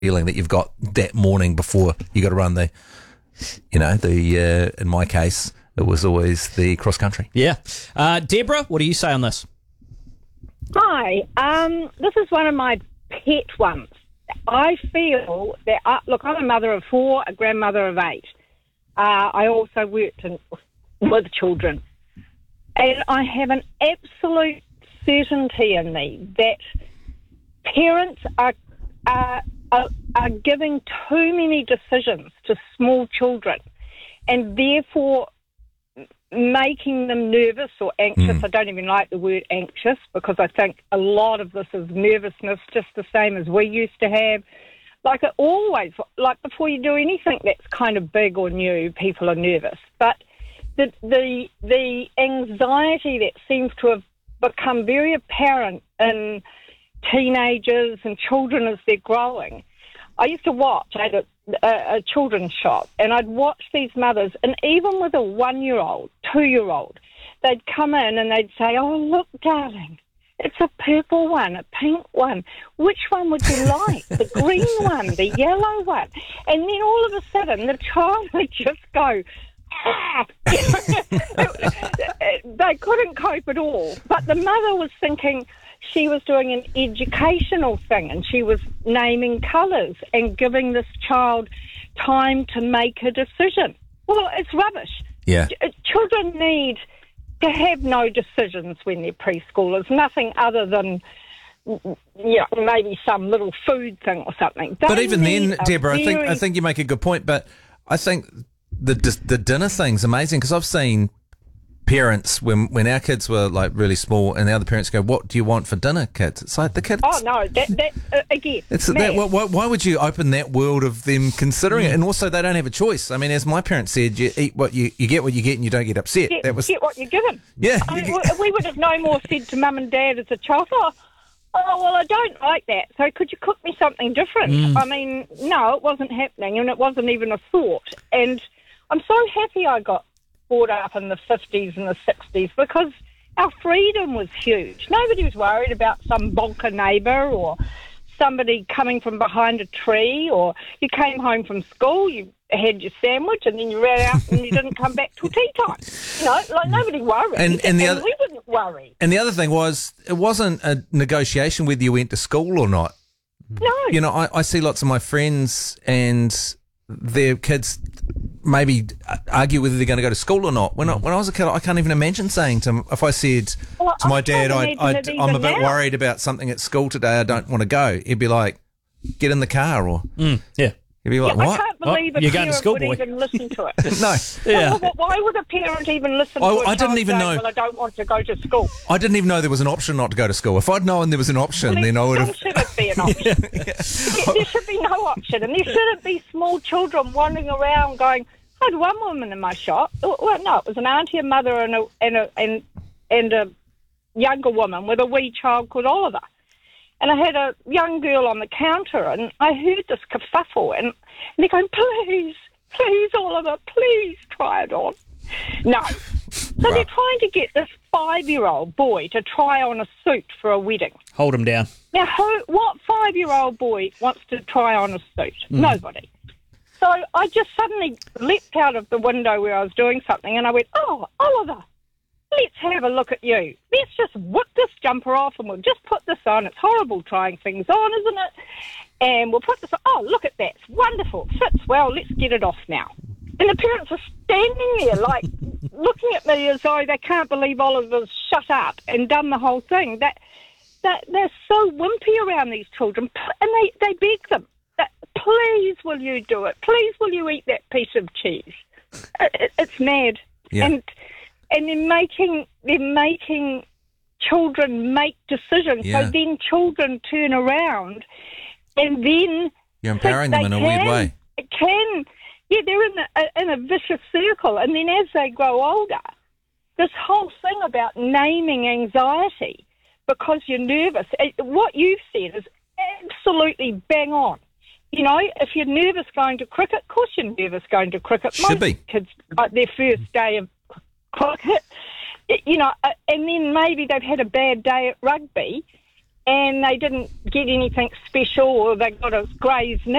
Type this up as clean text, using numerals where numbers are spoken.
feeling that you've got that morning before you got to run in my case, it was always the cross country. Yeah. Deborah, what do you say on this? Hi. This is one of my pet ones. I feel that, look, I'm a mother of 4, a grandmother of 8. I also worked with children. And I have an absolute certainty in me that parents are giving too many decisions to small children and therefore making them nervous or anxious. I don't even like the word anxious because I think a lot of this is nervousness, just the same as we used to have. Like it always, like before you do anything that's kind of big or new, people are nervous. But the anxiety that seems to have become very apparent in teenagers and children as they're growing. I used to watch at a children's shop, and I'd watch these mothers, and even with a 1-year-old, 2-year-old, they'd come in and they'd say, "Oh, look, darling, it's a purple one, a pink one. Which one would you like? The green one, the yellow one?" And then all of a sudden, the child would just go, ah! They couldn't cope at all. But the mother was thinking she was doing an educational thing, and she was naming colours and giving this child time to make a decision. Well, it's rubbish. Yeah. Children need to have no decisions when they're preschoolers, nothing other than maybe some little food thing or something. But even then, Deborah, I think you make a good point, but I think the dinner thing's amazing because I've seen parents when our kids were like really small and the other parents go, "What do you want for dinner, kids?" It's like the kids. Oh no, that again. It's that. Why would you open that world of them considering it? And also, they don't have a choice. I mean, as my parents said, you eat what you get what you get, and you don't get upset. Get what you're given. Yeah. We would have no more said to mum and dad as a child, "Oh, well, I don't like that. So could you cook me something different?" I mean, no, it wasn't happening, and it wasn't even a thought. And I'm so happy I got brought up in the 50s and the 60s because our freedom was huge. Nobody was worried about some bonker neighbour or somebody coming from behind a tree, or you came home from school, you had your sandwich and then you ran out and you didn't come back till tea time. Like nobody worried. And we didn't worry. And the other thing was, it wasn't a negotiation whether you went to school or not. No. I see lots of my friends and their kids maybe argue whether they're going to go to school or not. When I was a kid, I can't even imagine saying to him, if I said to my dad, I'm a bit worried about something at school today, I don't want to go, he'd be like, get in the car, or yeah. He'd be like, what? I can't believe a parent would even listen to it. No. Yeah. Why would a parent even listen to a I didn't even know. know. Well, I don't want to go to school. I didn't even know there was an option not to go to school. If I'd known there was an option, then I would have... There shouldn't be an option. There should be no option. And there shouldn't be small children wandering around going, I had one woman in my shop. Well, no, it was an auntie, a mother, and a younger woman with a wee child called Oliver. And I had a young girl on the counter, and I heard this kerfuffle, and they're going, please, Oliver, please try it on. No. So they're trying to get this 5-year-old boy to try on a suit for a wedding. Hold him down. Now, what 5-year-old boy wants to try on a suit? Nobody. So I just suddenly leapt out of the window where I was doing something, and I went, oh, Oliver, let's have a look at you. Let's just whip this jumper off and we'll just put this on. It's horrible trying things on, isn't it? And we'll put this on. Oh, look at that. It's wonderful. It fits well. Let's get it off now. And the parents are standing there like looking at me as though they can't believe Oliver's shut up and done the whole thing. They're so wimpy around these children. And they beg them, please will you do it? Please will you eat that piece of cheese? It's mad. Yeah. And they're making children make decisions. Yeah. So then children turn around and then you're empowering them in a weird way. They're in a vicious circle. And then as they grow older, this whole thing about naming anxiety because you're nervous, what you've said is absolutely bang on. If you're nervous going to cricket, of course you're nervous going to cricket. Should be. Kids, their first day of cricket, and then maybe they've had a bad day at rugby, and they didn't get anything special, or they got a Grey's